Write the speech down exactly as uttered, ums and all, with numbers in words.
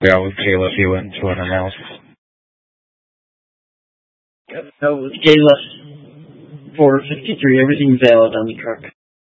Yeah, with Caleb, he went to an analysis. Yep, that was Gala four fifty-three. Everything valid on the truck.